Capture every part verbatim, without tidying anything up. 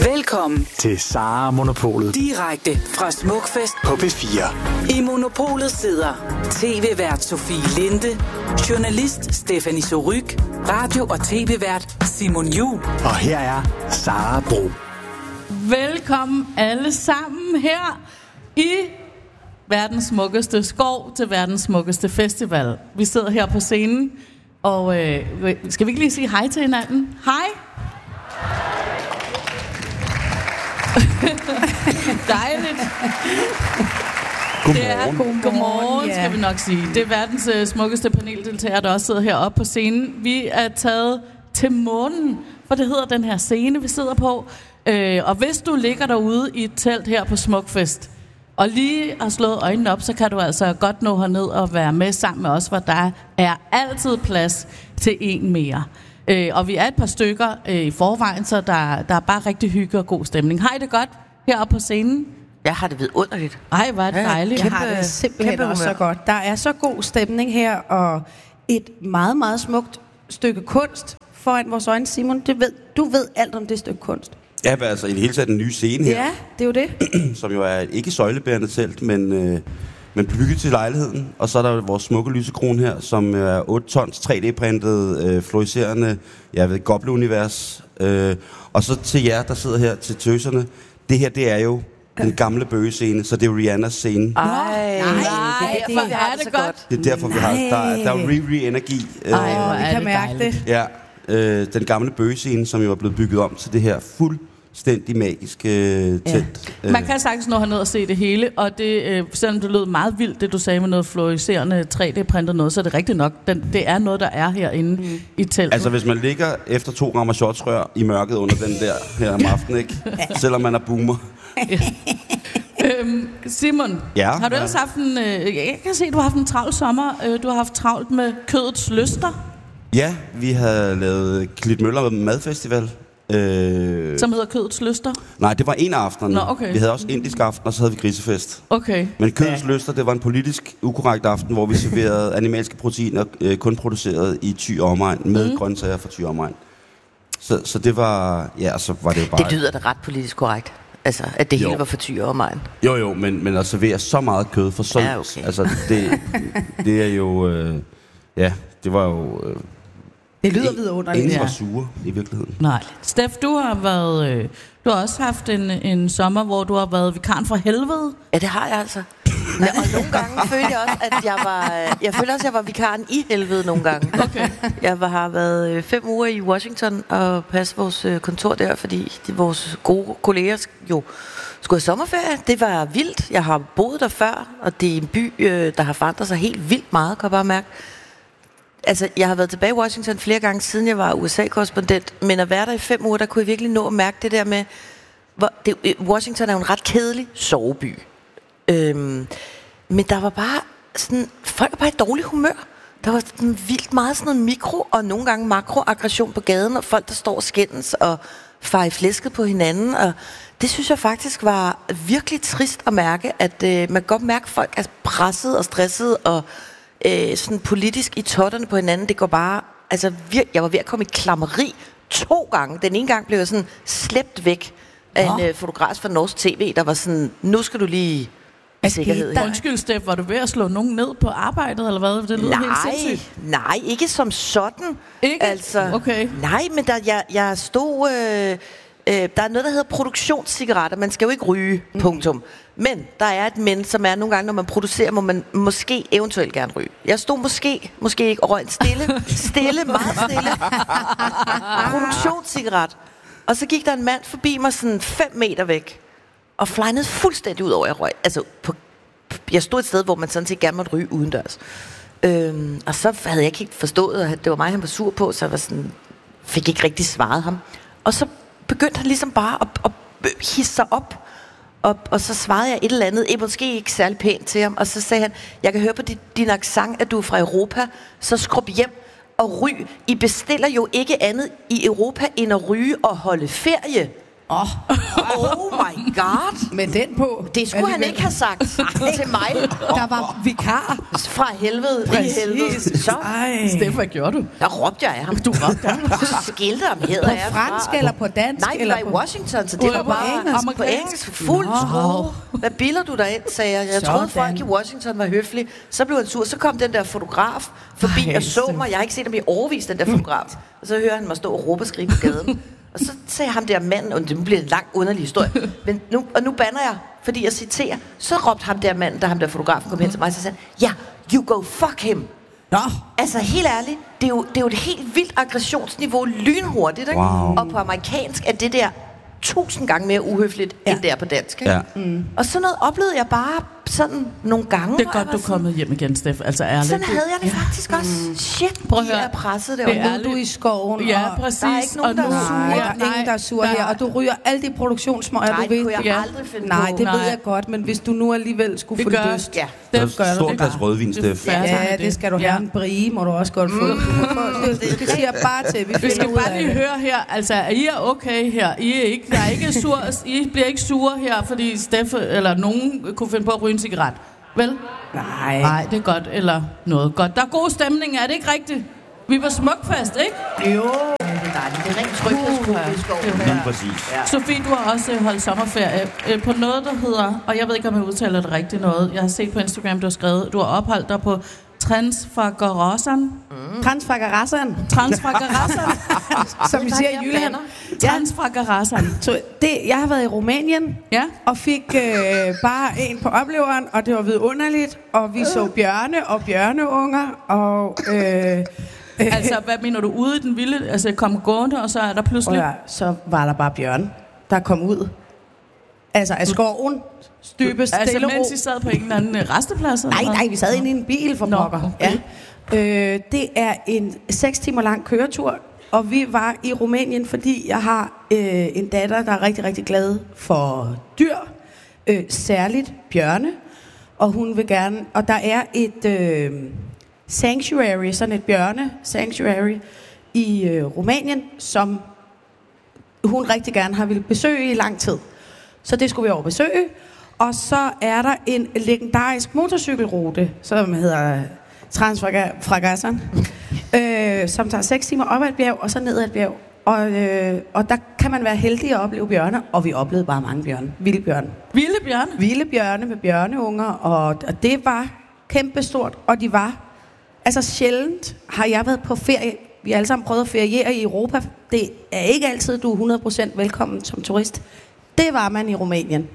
Velkommen til Sara Monopolet. Direkte fra Smukfest på P fire. I Monopolet sidder tv-vært Sofie Linde, journalist Stephanie Surrugue, radio- og tv-vært Simon Juhl. Og her er Sara Bro. Velkommen alle sammen her i verdens smukkeste skov til verdens smukkeste festival. Vi sidder her på scenen, og øh, skal vi ikke lige sige hej til hinanden? Hej! Dejligt. Godmorgen. Det er godmorgen, godmorgen yeah. skal vi nok sige. Det er verdens øh, smukkeste paneldeltager, der også sidder heroppe på scenen. Vi er taget til månen, for det hedder den her scene, vi sidder på. Øh, og hvis du ligger derude i et telt her på Smukfest, og lige har slået øjnene op, så kan du altså godt nå herned og være med sammen med os, for der er altid plads til en mere. Øh, og vi er et par stykker øh, i forvejen, så der, der er bare rigtig hygge og god stemning. Har I det godt heroppe på scenen? Jeg har det vidunderligt. Ej, hvor er det dejligt. Jeg har det simpelthen også så godt. Der er så god stemning her, og et meget, meget smukt stykke kunst foran vores øjne. Simon, det ved, du ved alt om det stykke kunst. Ja, altså i det hele taget en ny scene her. Ja, det er jo det. Som jo er et ikke søjlebærende telt, men, øh, men bygget til lejligheden. Og så er der vores smukke lysekron her, som er otte tons tre D-printet, øh, fluorescerende, jeg ved, Goble-univers. Øh, og så til jer, der sidder her, til tøserne. Det her, det er jo den gamle bøgescene, så det er jo Rihannas scene. Ej, nej, nej, det er derfor, vi har det så godt. Det er derfor, vi har, der, er- der er jo re-re-energi. Øh, Ej, hvor Vi er kan det mærke dejligt. det. ja, øh, den gamle bøgescene, som jo er blevet bygget om til det her fuldstændig magiske øh, telt. Øh, Man kan sagtens nå herned og se det hele, og det, øh, selvom det lød meget vildt, det du sagde med noget fluorescerende tre D-printet noget, så er det rigtigt nok. Den, det er noget, der er herinde mm. i teltet. Altså, hvis man ligger efter to rammer shotsrør i mørket under den der her om aftenen, ikke? Selvom man er boomer. øhm, Simon, Ja, har du ellers ja. haft en... Øh, jeg kan se, at du har haft en travl sommer. Øh, du har haft travlt med kødets lyster, Ja, vi havde lavet Klitmøller Madfestival. Øh, som hedder kødets lyster. nej, det var en af aftenerne. Nå, okay. Vi havde også indisk aften, og så havde vi grisefest. Okay. Men kødets ja. lyster, det var en politisk ukorrekt aften, hvor vi serverede animalske proteiner, øh, kun produceret i Thy og omegn, med mm. grøntsager fra Thy og omegn. Så, så det var, ja, så var det jo bare... Det lyder da ret politisk korrekt. Altså, at det Jo. hele var for Thy og omegn. Jo, jo, men, men at servere så meget kød for så... Ja, okay. Altså, det, det er jo... Øh, ja, det var jo... Øh, Det lyder ingen- vidunderligt. Ingen Ja. var sure, i virkeligheden. Nej. Steff, du har været... Øh, du har også haft en, en sommer, hvor du har været vikaren fra helvede. Ja, det har jeg altså. Ja, og nogle gange følte jeg også, at jeg var... Jeg følte også, at jeg var vikaren i helvede nogle gange. Okay. Jeg var, har været øh, fem uger i Washington og passe vores øh, kontor der, fordi de, vores gode kolleger jo skulle have sommerferie. Det var vildt. Jeg har boet der før, og det er en by, øh, der har forandret sig helt vildt meget, kan jeg bare mærke. Altså, jeg har været tilbage i Washington flere gange, siden jeg var U S A-korrespondent, men at være der i fem uger, der kunne jeg virkelig nå at mærke det der med, hvor det, Washington er jo en ret kedelig soveby. Øhm, men der var bare sådan, folk var bare i dårlig humør. Der var sådan vildt meget sådan noget mikro- og nogle gange makroaggression på gaden, og folk, der står og skændes og farer i flæsket på hinanden, og det synes jeg faktisk var virkelig trist at mærke, at øh, man kan godt mærke, at folk er presset og stresset og øh, sådan politisk i totterne på hinanden. Det går bare, altså vir- jeg var ved at komme i klammeri to gange. Den ene gang blev jeg sådan slæbt væk af en øh, fotograf fra Norsk T V, der var sådan, nu skal du lige i sikkerhed her. Undskyld, Steff, var du ved at slå nogen ned på arbejdet, eller hvad? Det lyder helt Nej, sindssygt. nej, ikke som sådan. Ikke? Altså, Okay. Nej, men der, jeg, jeg stod... Øh, øh, der er noget, der hedder produktionscigaretter. Man skal jo ikke ryge, mm. punktum. Men der er et men, som er nogle gange, når man producerer, må man måske eventuelt gerne ryge. Jeg stod måske, måske ikke, og røg en stille, stille, meget stille produktionscigaret. Og så gik der en mand forbi mig sådan fem meter væk, og flejnede fuldstændig ud over, jeg røg. Altså, på, jeg stod et sted, hvor man sådan set gerne måtte ryge udendørs. Øhm, og så havde jeg ikke helt forstået, at det var mig, han var sur på, så jeg var sådan, fik ikke rigtig svaret ham. Og så begyndte han ligesom bare at, at hisse sig op, og, og så svarede jeg et eller andet, måske ikke særlig pænt til ham, og så sagde han, jeg kan høre på din, din accent, at du er fra Europa, så skrub hjem og ryg. I bestiller jo ikke andet i Europa, end at ryge og holde ferie. Oh. Oh my god. Med den på. Det skulle han ikke have sagt til mig. Der var vikar. Fra helvede. Præcis. I helvede. Så. Stefan, hvad gjorde du? Der råbte jeg af ham. Du råbte af ham. Så skilte ham hedder På jeg. fransk eller på dansk? Nej, vi eller var i på... Washington, så det var på bare engelsk. på engelsk. Fuld skrue. Hvad bilder du dig ind, sagde jeg. Jeg troede, folk i Washington var høflige. Så blev han sur. Så kom den der fotograf forbi og så mig. Jeg har ikke set ham i overvis, den der fotograf. Og så hører han mig stå og råbe og skrige på gaden. Og så sagde ham der manden, og det bliver en lang underlig historie, men nu, og nu banner jeg, fordi jeg citerer, så råbte ham der manden, da ham der fotografen kom hen til mig, så sagde ja, yeah, you go fuck him. Nå. Altså helt ærligt, det er jo, det er jo et helt vildt aggressionsniveau, lynhurtigt, ikke? Wow. Og på amerikansk er det der tusind gange mere uhøfligt, ja. end det er på dansk, ikke? Ja. Mm. Og sådan noget oplevede jeg bare sådan nogle gange. Det er godt, du er kommet hjem igen, Steff. Altså ærligt. Sådan havde jeg det ja. faktisk også. Shit, prøv at de høre. er presset Det derovre. er Nu er du i skoven. Ja, og præcis. der er ikke nogen, og der nu, er sure. Nej, der er nej, ingen, der er sur der- her. Og du ryger alle de produktionsmøger, Nej, du det ved. kunne jeg Ja. aldrig finde Nej, på. det ved Nej. jeg godt, men hvis du nu alligevel skulle få Vi gør- lyst. Ja. Steff, gør du Stort det glas bare. rødvin, Steff. Ja. Ja, det skal du have. En brie må du også godt få. Du må få- Det, det siger jeg bare til. Vi Vi finder skal ud bare af lige det. høre her, altså er I er okay her? I er ikke, jeg er ikke sur, I bliver ikke sure her, fordi Steff eller nogen kunne finde på at ryge en cigaret. Vel? Nej. Nej, det er godt, eller noget godt. Der er god stemning, er det ikke rigtigt? Vi var smukfest, ikke? Jo. Det er dejligt. Det er rent tryghedsskole i skoven. Lige præcis. Ja. Sofie, du har også øh, holdt sommerferie øh, på noget, der hedder, og jeg ved ikke, om jeg udtaler det rigtigt noget. Jeg har set på Instagram, du har skrevet, du har opholdt dig på Transfagarassan. Mm. Transfagarassan, Transfagarassan. som vi siger i Jylland. Transfagarassan. Så det, jeg har været i Rumænien Ja. og fik øh, bare en på opleveren, og det var vidunderligt. Og vi så bjørne og bjørneunger, og... Øh, Altså, hvad mener du, ude i den vilde, altså kom gående, og så er der pludselig... og ja, så var der bare bjørn, der kom ud. Altså af skoven, støbe Altså, stille og ro. mens I sad på en eller anden øh, resteplads? eller Nej, hvad? nej, vi sad inde i en bil for Nå, pokker. okay. Ja. Øh, det er en seks timer lang køretur, og vi var i Rumænien, fordi jeg har øh, en datter, der er rigtig, rigtig glad for dyr, øh, særligt bjørne, og hun vil gerne, og der er et øh, sanctuary, sådan et bjørne sanctuary i øh, Rumænien, som hun rigtig gerne har ville besøge i lang tid. Så det skulle vi over besøge. Og så er der en legendarisk motorcykelrute, som hedder Transfagarassan, øh, som tager seks timer op ad et bjerg, og så ned ad et bjerg. Og, øh, og der kan man være heldig at opleve bjørne, og vi oplevede bare mange bjørne. Vilde bjørne. Vilde bjørne? Vilde bjørne med bjørneunger, og, og det var kæmpestort, og de var... Altså sjældent har jeg været på ferie. Vi har alle sammen prøvet at feriere i Europa. Det er ikke altid, du er hundrede procent velkommen som turist. Det var man i Rumænien.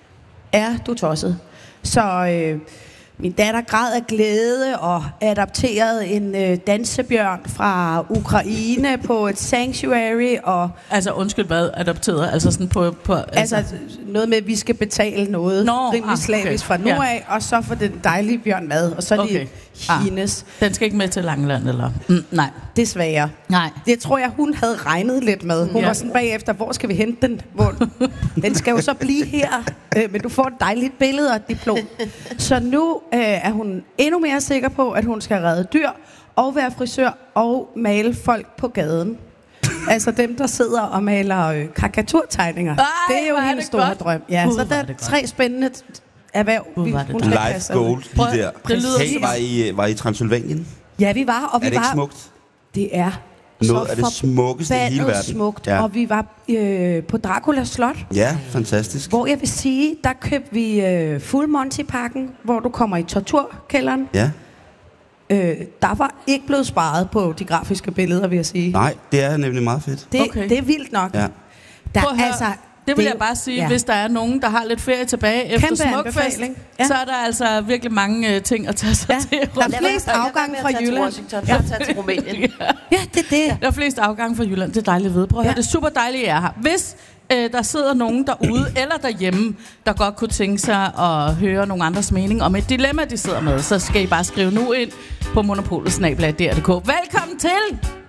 Er du tosset? Så øh, min datter græd af glæde og adopterede en øh, dansebjørn fra Ukraine på et sanctuary. Og, Altså, undskyld, hvad adopteret? Altså sådan på... på altså, altså noget med, at vi skal betale noget Nå, rimelig ah, slavisk okay. fra nu Ja. af, og så får den dejlige bjørn mad, og så er Okay. det hendes. den skal ikke med til Langeland, eller? Mm, nej. Desværre. Nej. Det tror jeg, hun havde regnet lidt med. Hun Ja. ja. var sådan bagefter, hvor skal vi hente den? Hvor... Den skal jo så blive her, øh, men du får et dejligt billede og et diplom. Så nu øh, er hun endnu mere sikker på, at hun skal redde dyr, og være frisør, og male folk på gaden. Altså dem, der sidder og maler øh, karikaturtegninger. Ej, Det er jo hvor er hendes det store godt. drøm. Ja, Gud, så hvor der er er det godt. tre spændende erhverv, Gud, vi, hvor er det hun godt. skal Life kaste sig ud. gold, Prøv- lige der. det lyder Hey, helt- var I, var I Transylvanien? Ja, vi var, og vi Er det ikke var... smukt? Det er Noget så af det smukkeste i hele forbandet verden. smukt. Ja. Og vi var øh, på Draculas slot, Ja, fantastisk. hvor jeg vil sige, der købte vi øh, Full Monty-pakken, hvor du kommer i torturkælderen. Ja. Øh, der var ikke blevet sparet på de grafiske billeder, vil jeg sige. Nej, det er nemlig meget fedt. Det, Okay. det er vildt nok. Ja. Der, Prøv at høre, altså, det vil det- jeg bare sige, ja. ja. Hvis der er nogen, der har lidt ferie tilbage efter Kæmpe Smukfest, anbefaling. Ja. så er der altså virkelig mange uh, ting at tage sig Ja. til. Der er flest afgange fra Jylland. Washington, ja. Tage til Rumænien. Ja, det er det. Der er flest afgange fra Jylland. Det er dejligt at vide. Prøv at høre, Ja. det er super dejligt, at jeg er her. Hvis øh, der sidder nogen derude eller derhjemme, der godt kunne tænke sig at høre nogle andres mening om et dilemma, de sidder med, så skal I bare skrive nu ind på monopolet snabel-a punktum d k. Velkommen til!